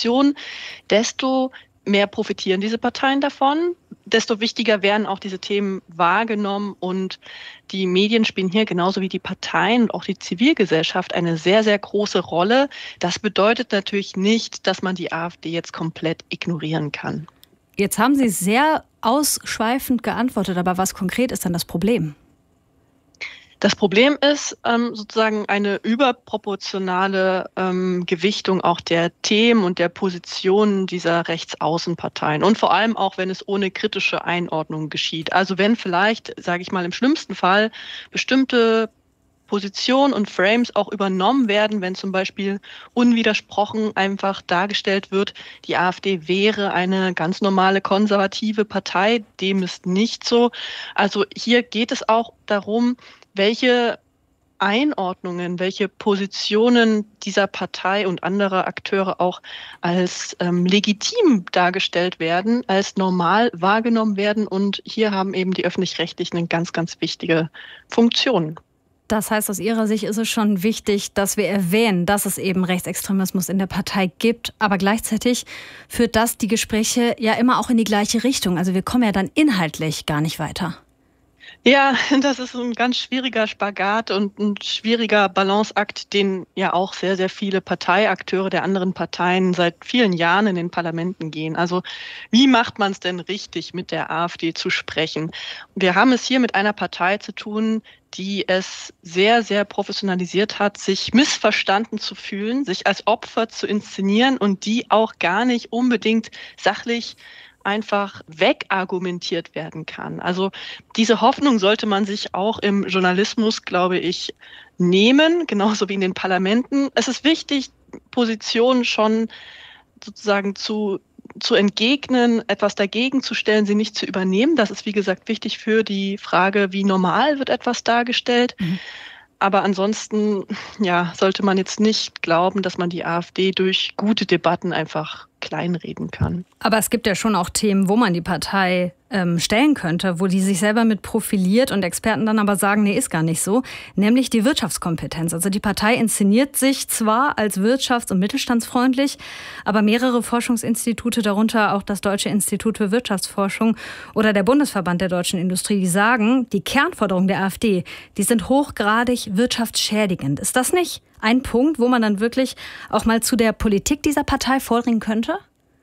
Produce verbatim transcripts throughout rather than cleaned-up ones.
Position, desto mehr profitieren diese Parteien davon, desto wichtiger werden auch diese Themen wahrgenommen und die Medien spielen hier genauso wie die Parteien und auch die Zivilgesellschaft eine sehr, sehr große Rolle. Das bedeutet natürlich nicht, dass man die AfD jetzt komplett ignorieren kann. Jetzt haben Sie sehr ausschweifend geantwortet, aber was konkret ist dann das Problem? Das Problem ist ähm, sozusagen eine überproportionale ähm, Gewichtung auch der Themen und der Positionen dieser Rechtsaußenparteien und vor allem auch, wenn es ohne kritische Einordnung geschieht. Also wenn vielleicht, sage ich mal, im schlimmsten Fall bestimmte Positionen und Frames auch übernommen werden, wenn zum Beispiel unwidersprochen einfach dargestellt wird, die AfD wäre eine ganz normale konservative Partei. Dem ist nicht so. Also hier geht es auch darum, welche Einordnungen, welche Positionen dieser Partei und anderer Akteure auch als ähm, legitim dargestellt werden, als normal wahrgenommen werden. Und hier haben eben die Öffentlich-Rechtlichen eine ganz, ganz wichtige Funktion. Das heißt, aus Ihrer Sicht ist es schon wichtig, dass wir erwähnen, dass es eben Rechtsextremismus in der Partei gibt. Aber gleichzeitig führt das die Gespräche ja immer auch in die gleiche Richtung. Also wir kommen ja dann inhaltlich gar nicht weiter. Ja, das ist ein ganz schwieriger Spagat und ein schwieriger Balanceakt, den ja auch sehr, sehr viele Parteiakteure der anderen Parteien seit vielen Jahren in den Parlamenten gehen. Also wie macht man es denn richtig, mit der AfD zu sprechen? Wir haben es hier mit einer Partei zu tun, die es sehr, sehr professionalisiert hat, sich missverstanden zu fühlen, sich als Opfer zu inszenieren und die auch gar nicht unbedingt sachlich einfach wegargumentiert werden kann. Also diese Hoffnung sollte man sich auch im Journalismus, glaube ich, nehmen, genauso wie in den Parlamenten. Es ist wichtig, Positionen schon sozusagen zu, zu entgegnen, etwas dagegen zu stellen, sie nicht zu übernehmen. Das ist, wie gesagt, wichtig für die Frage, wie normal wird etwas dargestellt. Mhm. Aber ansonsten ja, sollte man jetzt nicht glauben, dass man die AfD durch gute Debatten einfach kleinreden kann. Aber es gibt ja schon auch Themen, wo man die Partei ähm, stellen könnte, wo die sich selber mit profiliert und Experten dann aber sagen, nee, ist gar nicht so, nämlich die Wirtschaftskompetenz. Also die Partei inszeniert sich zwar als wirtschafts- und mittelstandsfreundlich, aber mehrere Forschungsinstitute, darunter auch das Deutsche Institut für Wirtschaftsforschung oder der Bundesverband der deutschen Industrie, die sagen, die Kernforderungen der AfD, die sind hochgradig wirtschaftsschädigend. Ist das nicht ein Punkt, wo man dann wirklich auch mal zu der Politik dieser Partei vordringen könnte?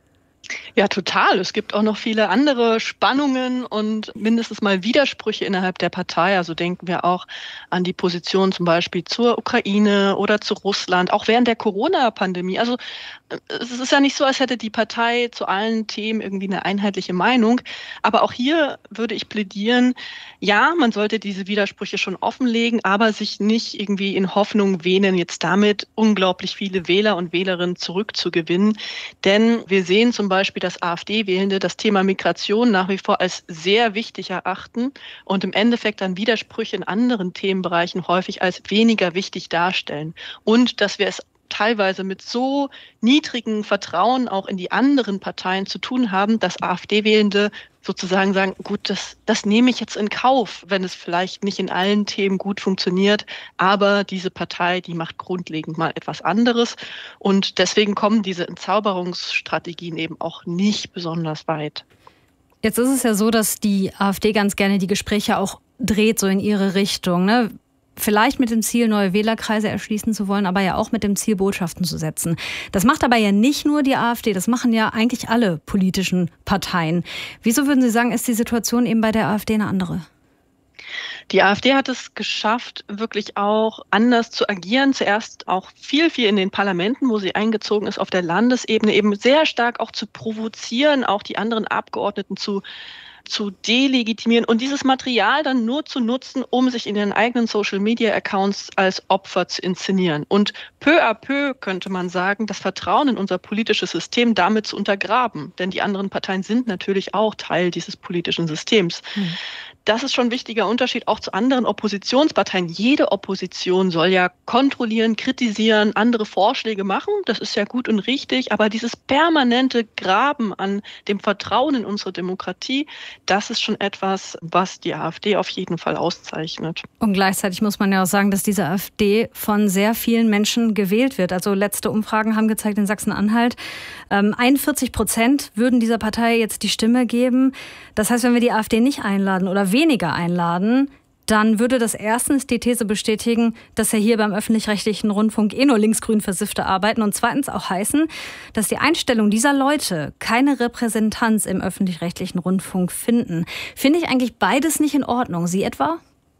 Ja, total. Es gibt auch noch viele andere Spannungen und mindestens mal Widersprüche innerhalb der Partei. Also denken wir auch an die Position zum Beispiel zur Ukraine oder zu Russland, auch während der Corona-Pandemie. Also es ist ja nicht so, als hätte die Partei zu allen Themen irgendwie eine einheitliche Meinung. Aber auch hier würde ich plädieren, ja, man sollte diese Widersprüche schon offenlegen, aber sich nicht irgendwie in Hoffnung wähnen, jetzt damit unglaublich viele Wähler und Wählerinnen zurückzugewinnen. Denn wir sehen zum Beispiel, dass AfD-Wählende das Thema Migration nach wie vor als sehr wichtig erachten und im Endeffekt dann Widersprüche in anderen Themenbereichen häufig als weniger wichtig darstellen. Und dass wir es teilweise mit so niedrigem Vertrauen auch in die anderen Parteien zu tun haben, dass AfD-Wählende sozusagen sagen, gut, das, das nehme ich jetzt in Kauf, wenn es vielleicht nicht in allen Themen gut funktioniert, aber diese Partei, die macht grundlegend mal etwas anderes und deswegen kommen diese Entzauberungsstrategien eben auch nicht besonders weit. Jetzt ist es ja so, dass die AfD ganz gerne die Gespräche auch dreht, so in ihre Richtung, ne? Vielleicht mit dem Ziel, neue Wählerkreise erschließen zu wollen, aber ja auch mit dem Ziel, Botschaften zu setzen. Das macht aber ja nicht nur die AfD, das machen ja eigentlich alle politischen Parteien. Wieso würden Sie sagen, ist die Situation eben bei der AfD eine andere? Die AfD hat es geschafft, wirklich auch anders zu agieren. Zuerst auch viel, viel in den Parlamenten, wo sie eingezogen ist, auf der Landesebene eben sehr stark auch zu provozieren, auch die anderen Abgeordneten zu zu delegitimieren und dieses Material dann nur zu nutzen, um sich in ihren eigenen Social-Media-Accounts als Opfer zu inszenieren. Und peu à peu, könnte man sagen, das Vertrauen in unser politisches System damit zu untergraben. Denn die anderen Parteien sind natürlich auch Teil dieses politischen Systems. Mhm. Das ist schon ein wichtiger Unterschied auch zu anderen Oppositionsparteien. Jede Opposition soll ja kontrollieren, kritisieren, andere Vorschläge machen. Das ist ja gut und richtig. Aber dieses permanente Graben an dem Vertrauen in unsere Demokratie, das ist schon etwas, was die AfD auf jeden Fall auszeichnet. Und gleichzeitig muss man ja auch sagen, dass diese AfD von sehr vielen Menschen gewählt wird. Also letzte Umfragen haben gezeigt in Sachsen-Anhalt, ähm, einundvierzig Prozent würden dieser Partei jetzt die Stimme geben. Das heißt, wenn wir die AfD nicht einladen oder weniger einladen, dann würde das erstens die These bestätigen, dass ja hier beim öffentlich-rechtlichen Rundfunk eh nur linksgrün Versiffte arbeiten und zweitens auch heißen, dass die Einstellung dieser Leute keine Repräsentanz im öffentlich-rechtlichen Rundfunk finden. Finde ich eigentlich beides nicht in Ordnung. Sie etwa?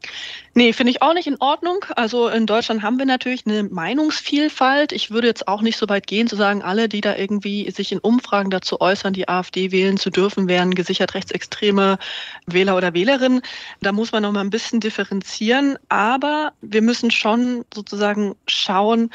Nee, finde ich auch nicht in Ordnung. Also in Deutschland haben wir natürlich eine Meinungsvielfalt. Ich würde jetzt auch nicht so weit gehen zu sagen, alle, die da irgendwie sich in Umfragen dazu äußern, die AfD wählen zu dürfen, wären gesichert rechtsextreme Wähler oder Wählerinnen. Da muss man noch mal ein bisschen differenzieren. Aber wir müssen schon sozusagen schauen,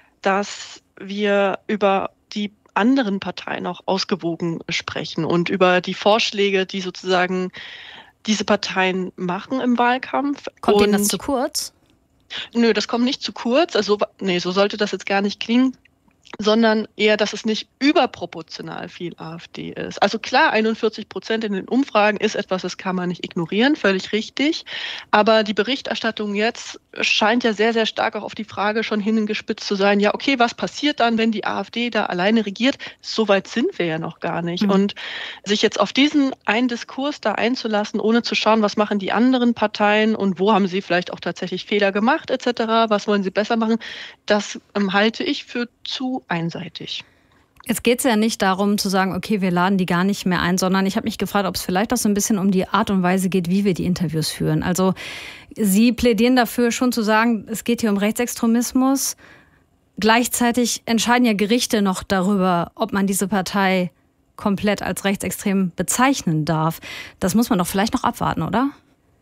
dass wir über die anderen Parteien auch ausgewogen sprechen und über die Vorschläge, die sozusagen diese Parteien machen im Wahlkampf. Kommt Ihnen das zu kurz? Nö, das kommt nicht zu kurz. Also, nee, so sollte das jetzt gar nicht klingen, sondern eher, dass es nicht überproportional viel AfD ist. Also klar, einundvierzig Prozent in den Umfragen ist etwas, das kann man nicht ignorieren, völlig richtig. Aber die Berichterstattung jetzt scheint ja sehr, sehr stark auch auf die Frage schon hingespitzt zu sein, ja okay, was passiert dann, wenn die AfD da alleine regiert? So weit sind wir ja noch gar nicht. Mhm. Und sich jetzt auf diesen einen Diskurs da einzulassen, ohne zu schauen, was machen die anderen Parteien und wo haben sie vielleicht auch tatsächlich Fehler gemacht et cetera, was wollen sie besser machen, das ähm, halte ich für zu einseitig. Jetzt geht es ja nicht darum zu sagen, okay, wir laden die gar nicht mehr ein, sondern ich habe mich gefragt, ob es vielleicht auch so ein bisschen um die Art und Weise geht, wie wir die Interviews führen. Also Sie plädieren dafür schon zu sagen, es geht hier um Rechtsextremismus. Gleichzeitig entscheiden ja Gerichte noch darüber, ob man diese Partei komplett als rechtsextrem bezeichnen darf. Das muss man doch vielleicht noch abwarten, oder?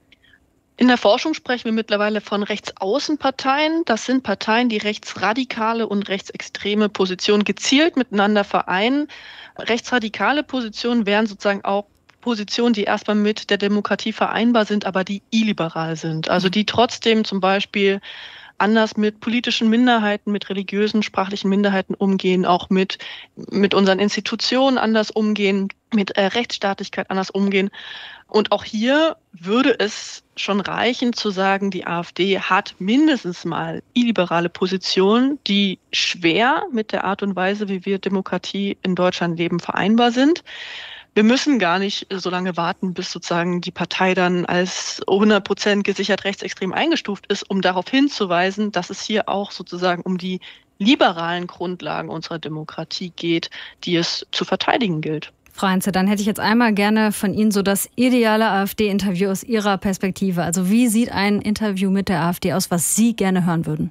In der Forschung sprechen wir mittlerweile von Rechtsaußenparteien. Das sind Parteien, die rechtsradikale und rechtsextreme Positionen gezielt miteinander vereinen. Rechtsradikale Positionen wären sozusagen auch Positionen, die erstmal mit der Demokratie vereinbar sind, aber die illiberal sind. Also die trotzdem zum Beispiel anders mit politischen Minderheiten, mit religiösen, sprachlichen Minderheiten umgehen, auch mit, mit unseren Institutionen anders umgehen, mit äh, Rechtsstaatlichkeit anders umgehen. Und auch hier würde es schon reichen zu sagen, die AfD hat mindestens mal illiberale Positionen, die schwer mit der Art und Weise, wie wir Demokratie in Deutschland leben, vereinbar sind. Wir müssen gar nicht so lange warten, bis sozusagen die Partei dann als hundert Prozent gesichert rechtsextrem eingestuft ist, um darauf hinzuweisen, dass es hier auch sozusagen um die liberalen Grundlagen unserer Demokratie geht, die es zu verteidigen gilt. Frau Heinze, dann hätte ich jetzt einmal gerne von Ihnen so das ideale AfD-Interview aus Ihrer Perspektive. Also wie sieht ein Interview mit der AfD aus, was Sie gerne hören würden?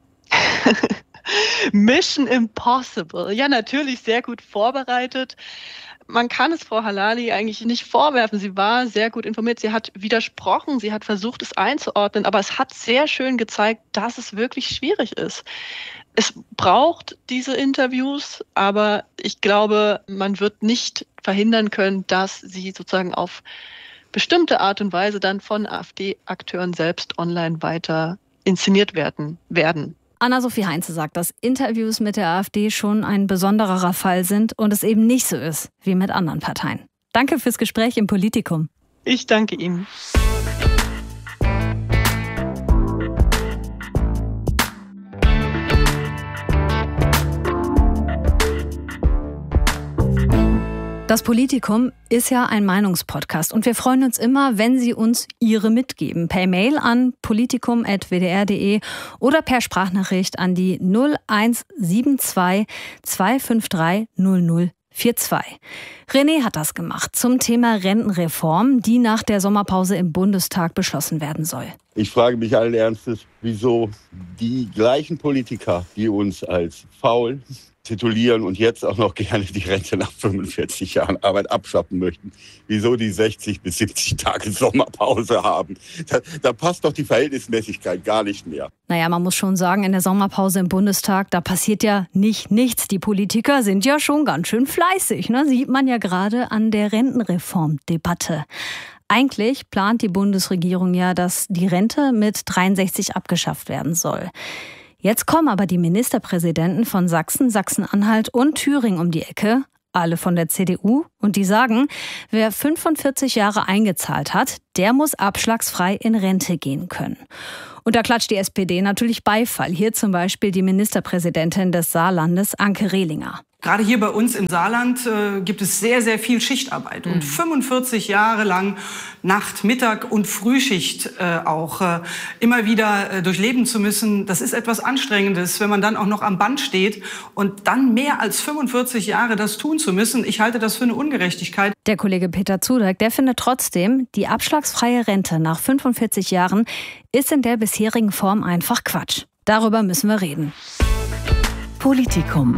Mission Impossible. Ja, natürlich sehr gut vorbereitet. Man kann es Frau Halali eigentlich nicht vorwerfen. Sie war sehr gut informiert. Sie hat widersprochen. Sie hat versucht, es einzuordnen. Aber es hat sehr schön gezeigt, dass es wirklich schwierig ist. Es braucht diese Interviews, aber ich glaube, man wird nicht verhindern können, dass sie sozusagen auf bestimmte Art und Weise dann von AfD-Akteuren selbst online weiter inszeniert werden. werden. Anna-Sophie Heinze sagt, dass Interviews mit der AfD schon ein besonderer Fall sind und es eben nicht so ist wie mit anderen Parteien. Danke fürs Gespräch im Politikum. Ich danke Ihnen. Das Politikum ist ja ein Meinungspodcast und wir freuen uns immer, wenn Sie uns Ihre mitgeben. Per Mail an politikum punkt w d r punkt d e oder per Sprachnachricht an die null eins sieben zwei zwei fünf drei null null vier zwei. René hat das gemacht zum Thema Rentenreform, die nach der Sommerpause im Bundestag beschlossen werden soll. Ich frage mich allen Ernstes, wieso die gleichen Politiker, die uns als faul titulieren und jetzt auch noch gerne die Rente nach fünfundvierzig Jahren Arbeit abschaffen möchten, wieso die sechzig bis siebzig Tage Sommerpause haben. Da, da passt doch die Verhältnismäßigkeit gar nicht mehr. Naja, man muss schon sagen, in der Sommerpause im Bundestag, da passiert ja nicht nichts. Die Politiker sind ja schon ganz schön fleißig, ne? Sieht man ja gerade an der Rentenreformdebatte. Eigentlich plant die Bundesregierung ja, dass die Rente mit dreiundsechzig abgeschafft werden soll. Jetzt kommen aber die Ministerpräsidenten von Sachsen, Sachsen-Anhalt und Thüringen um die Ecke, alle von der C D U, und die sagen, wer fünfundvierzig Jahre eingezahlt hat, der muss abschlagsfrei in Rente gehen können. Und da klatscht die S P D natürlich Beifall. Hier zum Beispiel die Ministerpräsidentin des Saarlandes, Anke Rehlinger. Gerade hier bei uns im Saarland äh, gibt es sehr, sehr viel Schichtarbeit. Und fünfundvierzig Jahre lang Nacht-, Mittag- und Frühschicht äh, auch äh, immer wieder äh, durchleben zu müssen, das ist etwas Anstrengendes, wenn man dann auch noch am Band steht und dann mehr als fünfundvierzig Jahre das tun zu müssen. Ich halte das für eine Ungerechtigkeit. Der Kollege Peter Zudak, der findet trotzdem, die abschlagsfreie Rente nach fünfundvierzig Jahren ist in der bisherigen Form einfach Quatsch. Darüber müssen wir reden. Politikum.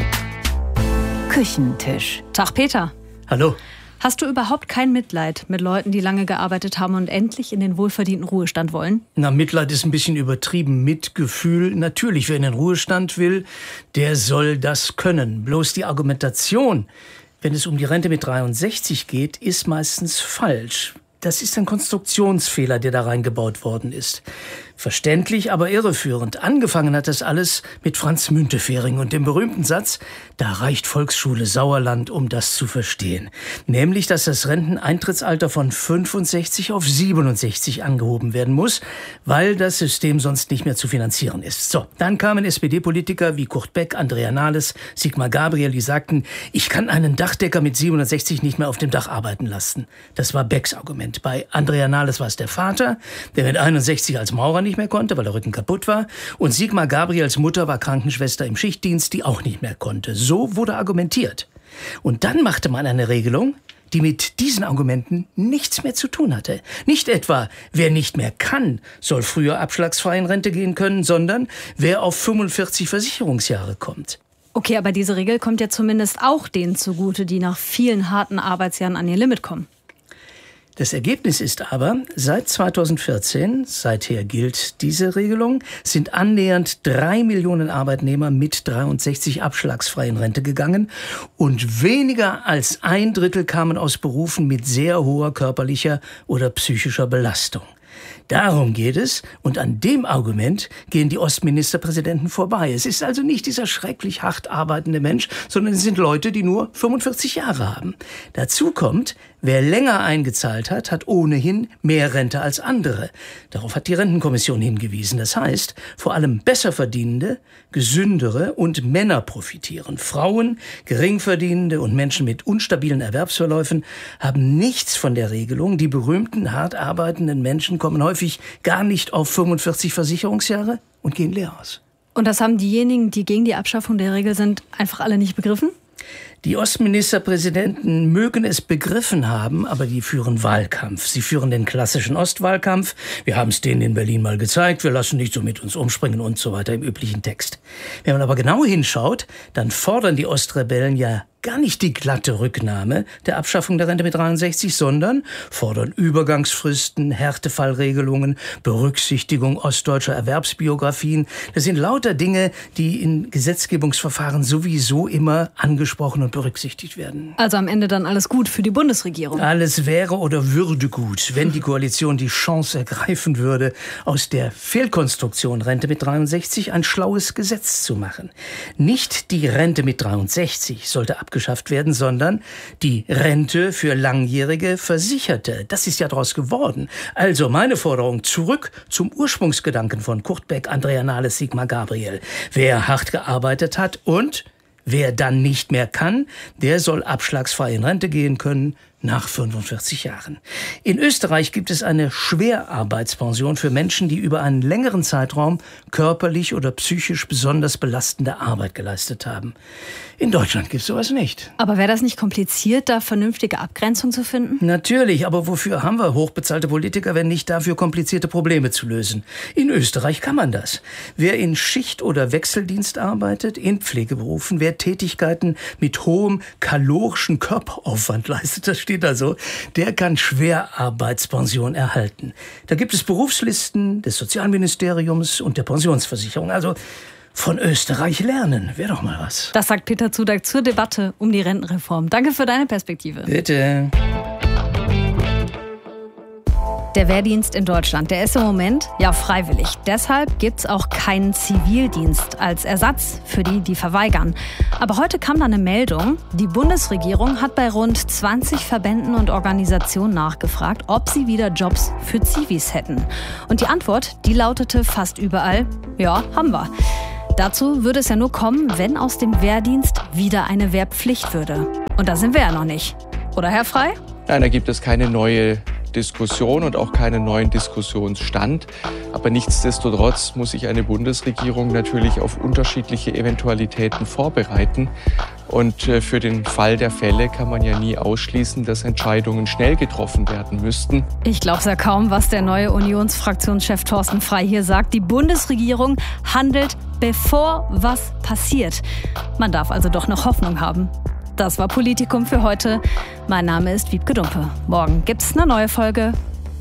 Küchentisch. Tag Peter. Hallo. Hast du überhaupt kein Mitleid mit Leuten, die lange gearbeitet haben und endlich in den wohlverdienten Ruhestand wollen? Na, Mitleid ist ein bisschen übertrieben. Mitgefühl, natürlich, wer in den Ruhestand will, der soll das können. Bloß die Argumentation, wenn es um die Rente mit dreiundsechzig geht, ist meistens falsch. Das ist ein Konstruktionsfehler, der da reingebaut worden ist. Verständlich, aber irreführend. Angefangen hat das alles mit Franz Müntefering und dem berühmten Satz, da reicht Volksschule Sauerland, um das zu verstehen. Nämlich, dass das Renteneintrittsalter von fünfundsechzig auf siebenundsechzig angehoben werden muss, weil das System sonst nicht mehr zu finanzieren ist. So, dann kamen S P D-Politiker wie Kurt Beck, Andrea Nahles, Sigmar Gabriel, die sagten, ich kann einen Dachdecker mit siebenundsechzig nicht mehr auf dem Dach arbeiten lassen. Das war Becks Argument. Bei Andrea Nahles war es der Vater, der mit einundsechzig als Maurer nicht mehr konnte, weil der Rücken kaputt war. Und Sigmar Gabriels Mutter war Krankenschwester im Schichtdienst, die auch nicht mehr konnte. So wurde argumentiert. Und dann machte man eine Regelung, die mit diesen Argumenten nichts mehr zu tun hatte. Nicht etwa, wer nicht mehr kann, soll früher abschlagsfrei in Rente gehen können, sondern wer auf fünfundvierzig Versicherungsjahre kommt. Okay, aber diese Regel kommt ja zumindest auch denen zugute, die nach vielen harten Arbeitsjahren an ihr Limit kommen. Das Ergebnis ist aber, seit zweitausendvierzehn, seither gilt diese Regelung, sind annähernd drei Millionen Arbeitnehmer mit dreiundsechzig abschlagsfrei in Rente gegangen und weniger als ein Drittel kamen aus Berufen mit sehr hoher körperlicher oder psychischer Belastung. Darum geht es, und an dem Argument gehen die Ostministerpräsidenten vorbei. Es ist also nicht dieser schrecklich hart arbeitende Mensch, sondern es sind Leute, die nur fünfundvierzig Jahre haben. Dazu kommt, wer länger eingezahlt hat, hat ohnehin mehr Rente als andere. Darauf hat die Rentenkommission hingewiesen. Das heißt, vor allem Besserverdienende, Gesündere und Männer profitieren. Frauen, Geringverdienende und Menschen mit unstabilen Erwerbsverläufen haben nichts von der Regelung. Die berühmten, hart arbeitenden Menschen kommen häufig gar nicht auf fünfundvierzig Versicherungsjahre und gehen leer aus. Und das haben diejenigen, die gegen die Abschaffung der Regel sind, einfach alle nicht begriffen? Die Ostministerpräsidenten mögen es begriffen haben, aber die führen Wahlkampf. Sie führen den klassischen Ostwahlkampf. Wir haben es denen in Berlin mal gezeigt, wir lassen nicht so mit uns umspringen und so weiter im üblichen Text. Wenn man aber genau hinschaut, dann fordern die Ostrebellen ja gar nicht die glatte Rücknahme der Abschaffung der Rente mit dreiundsechzig, sondern fordern Übergangsfristen, Härtefallregelungen, Berücksichtigung ostdeutscher Erwerbsbiografien. Das sind lauter Dinge, die in Gesetzgebungsverfahren sowieso immer angesprochen und berücksichtigt werden. Also am Ende dann alles gut für die Bundesregierung. Alles wäre oder würde gut, wenn die Koalition die Chance ergreifen würde, aus der Fehlkonstruktion Rente mit dreiundsechzig ein schlaues Gesetz zu machen. Nicht die Rente mit dreiundsechzig sollte abgeschafft werden, sondern die Rente für langjährige Versicherte. Das ist ja daraus geworden. Also meine Forderung zurück zum Ursprungsgedanken von Kurt Beck, Andrea Nahles, Sigmar Gabriel. Wer hart gearbeitet hat und wer dann nicht mehr kann, der soll abschlagsfrei in Rente gehen können nach fünfundvierzig Jahren. In Österreich gibt es eine Schwerarbeitspension für Menschen, die über einen längeren Zeitraum körperlich oder psychisch besonders belastende Arbeit geleistet haben. In Deutschland gibt es sowas nicht. Aber wäre das nicht kompliziert, da vernünftige Abgrenzung zu finden? Natürlich, aber wofür haben wir hochbezahlte Politiker, wenn nicht dafür, komplizierte Probleme zu lösen? In Österreich kann man das. Wer in Schicht- oder Wechseldienst arbeitet, in Pflegeberufen, wer Tätigkeiten mit hohem kalorischen Körperaufwand leistet, das steht da so, der kann Schwerarbeitspension erhalten. Da gibt es Berufslisten des Sozialministeriums und der Pensionsversicherung. Also von Österreich lernen, wäre doch mal was. Das sagt Peter Zudak zur Debatte um die Rentenreform. Danke für deine Perspektive. Bitte. Der Wehrdienst in Deutschland, der ist im Moment ja freiwillig. Deshalb gibt's auch keinen Zivildienst als Ersatz für die, die verweigern. Aber heute kam da eine Meldung. Die Bundesregierung hat bei rund zwanzig Verbänden und Organisationen nachgefragt, ob sie wieder Jobs für Zivis hätten. Und die Antwort, die lautete fast überall, ja, haben wir. Dazu würde es ja nur kommen, wenn aus dem Wehrdienst wieder eine Wehrpflicht würde. Und da sind wir ja noch nicht. Oder, Herr Frey? Nein, da gibt es keine neue Diskussion und auch keinen neuen Diskussionsstand. Aber nichtsdestotrotz muss sich eine Bundesregierung natürlich auf unterschiedliche Eventualitäten vorbereiten. Und für den Fall der Fälle kann man ja nie ausschließen, dass Entscheidungen schnell getroffen werden müssten. Ich glaube es ja kaum, was der neue Unionsfraktionschef Thorsten Frey hier sagt. Die Bundesregierung handelt, bevor was passiert. Man darf also doch noch Hoffnung haben. Das war Politikum für heute. Mein Name ist Wiebke Dumpe. Morgen gibt's eine neue Folge.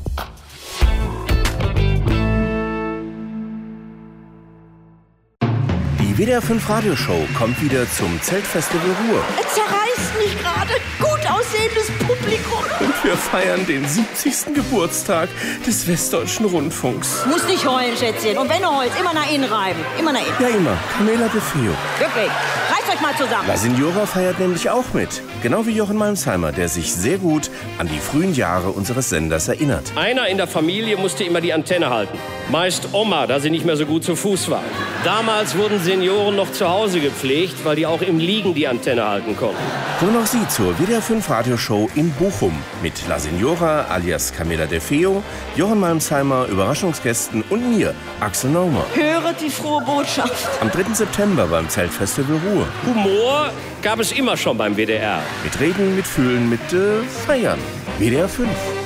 Die W D R fünf Radioshow kommt wieder zum Zeltfestival Ruhr. Es zerreißt mich gerade. Gut aussehendes Publikum. Und wir feiern den siebzigsten Geburtstag des Westdeutschen Rundfunks. Muss nicht heulen, Schätzchen. Und wenn du heulst, immer nach innen reiben. Immer nach innen. Ja, immer. Camela de Feo. Wirklich. Reißt euch mal zusammen. La Signora feiert nämlich auch mit. Genau wie Jochen Malmsheimer, der sich sehr gut an die frühen Jahre unseres Senders erinnert. Einer in der Familie musste immer die Antenne halten. Meist Oma, da sie nicht mehr so gut zu Fuß war. Damals wurden Senioren noch zu Hause gepflegt, weil die auch im Liegen die Antenne halten konnten. Kommen auch Sie zur W D R fünf Radioshow in Bochum mit La Signora alias Camela de Feo, Jochen Malmsheimer, Überraschungsgästen und mir, Axel Naumer. Höret die frohe Botschaft. Am dritten September beim Zeltfestival Ruhr. Humor gab es immer schon beim W D R. Mit Reden, mit Fühlen, mit äh, Feiern. W D R fünf.